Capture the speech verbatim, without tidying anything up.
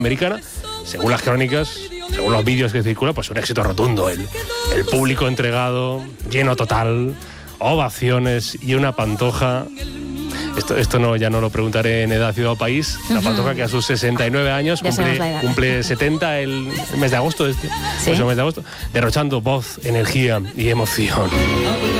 americana, según las crónicas, según los vídeos que circulan, pues un éxito rotundo. El, el público entregado, lleno total, ovaciones y una Pantoja. Esto, esto no, ya no lo preguntaré en Edad, Ciudad o País. La uh-huh. Pantoja que a sus sesenta y nueve años cumple, cumple setenta el, el mes de agosto, este, ¿sí? Pues el mes de agosto, derrochando voz, energía y emoción.